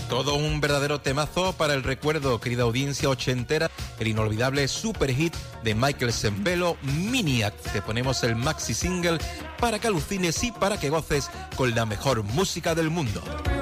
Todo un verdadero temazo para el recuerdo, querida audiencia ochentera, el inolvidable super hit de Michael Sempelo, Maniac. Te ponemos el maxi single para que alucines y para que goces con la mejor música del mundo.